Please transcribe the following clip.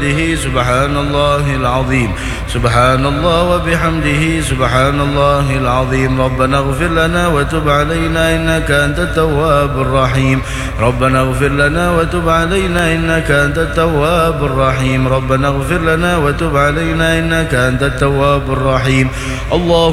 وبحمده سبحان الله العظيم. سبحان الله وبحمده سبحان الله العظيم. ربنا اغفر لنا وتب علينا إنك أنت التواب الرحيم. ربنا اغفر لنا وتب علينا إنك أنت التواب الرحيم. ربنا اغفر لنا وتب علينا إنك أنت التواب الرحيم. اللهم